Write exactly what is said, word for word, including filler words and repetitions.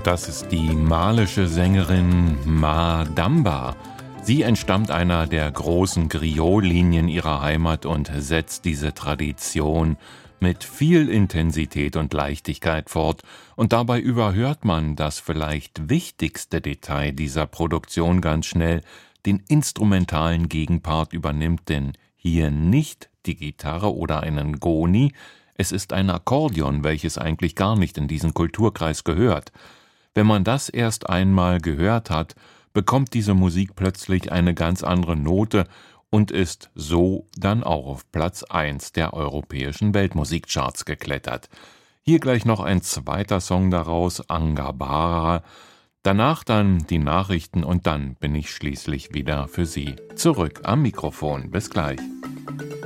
Das ist die malische Sängerin Ma Damba. Sie entstammt einer der großen Griot-Linien ihrer Heimat und setzt diese Tradition mit viel Intensität und Leichtigkeit fort. Und dabei überhört man das vielleicht wichtigste Detail dieser Produktion ganz schnell: Den instrumentalen Gegenpart übernimmt denn hier nicht die Gitarre oder ein Ngoni, es ist ein Akkordeon, welches eigentlich gar nicht in diesen Kulturkreis gehört. Wenn man das erst einmal gehört hat, bekommt diese Musik plötzlich eine ganz andere Note und ist so dann auch auf Platz eins der europäischen Weltmusikcharts geklettert. Hier gleich noch ein zweiter Song daraus, Angabara. Danach dann die Nachrichten und dann bin ich schließlich wieder für Sie zurück am Mikrofon. Bis gleich.